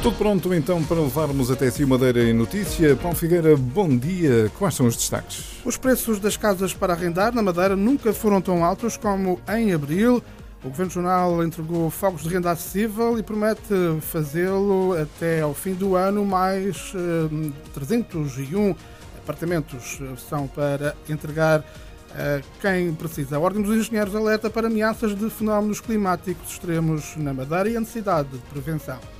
Tudo pronto então para levarmos até si Madeira em notícia. Paulo Figueira, bom dia. Quais são os destaques? Os preços das casas para arrendar na Madeira nunca foram tão altos como em abril. O Governo Regional entregou fogos de renda acessível e promete fazê-lo até ao fim do ano. Mais 301 apartamentos são para entregar a quem precisa. A Ordem dos Engenheiros alerta para ameaças de fenómenos climáticos extremos na Madeira e a necessidade de prevenção.